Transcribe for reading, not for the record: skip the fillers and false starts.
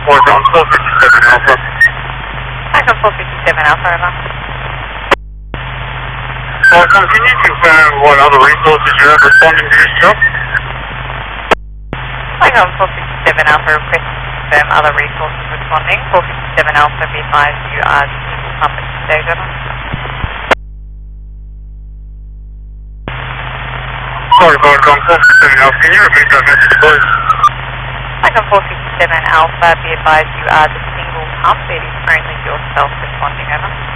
Work on 457 Alpha. Icon 457 Alpha, over. Welcome, can you confirm what other resources you have responding to this job? Icon 457 Alpha, request to confirm other resources responding. 457 Alpha, be advised you are the single pump at this stage, over. Sorry, Vodacom 457 Alpha, can you repeat that message, please? Icon 457 Alpha, be advised you are the single pump. It is only yourself responding, over.